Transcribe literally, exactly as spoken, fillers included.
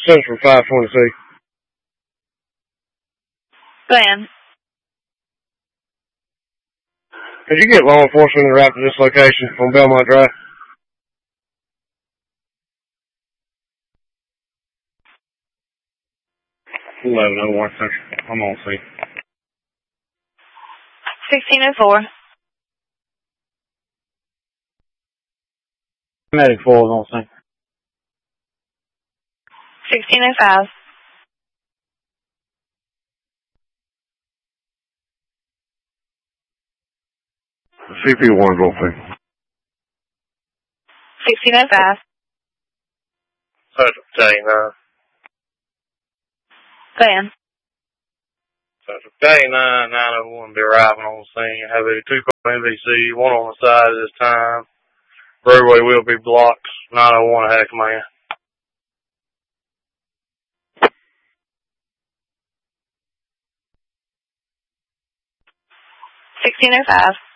Central five twenty-six. Glenn. Could you get law enforcement to route to this location on Belmont Drive? eleven oh one Central. I'm on scene. sixteen oh four. Medic four is on scene. sixteen oh five. C P one is on scene. sixteen oh five. Central K nine. Glenn. Central K nine, nine oh one be arriving on scene. Have a two-car M V C, one on the side at this time. Roadway will be blocked. nine oh one had command. sixteen oh five.